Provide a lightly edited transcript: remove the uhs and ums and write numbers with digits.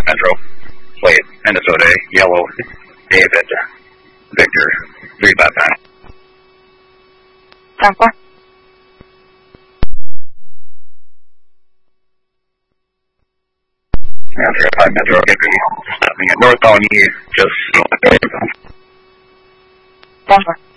Metro. Slate, Minnesota, Yellow, David, Victor, 359. 10-4. Yeah, 305 Metro, stopping at northbound E, just 10-4.